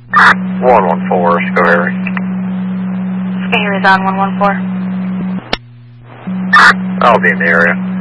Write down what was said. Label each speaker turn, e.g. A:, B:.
A: 114, Schoharie.
B: Schoharie is on 114.
A: I'll be in the area.